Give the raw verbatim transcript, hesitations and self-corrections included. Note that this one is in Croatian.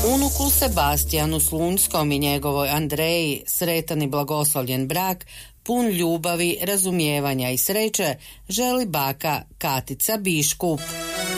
Unuku Sebastijanu Slunskom i njegovoj Andreji sretan i blagoslovljen brak, pun ljubavi, razumijevanja i sreće, želi baka Katica Biškup.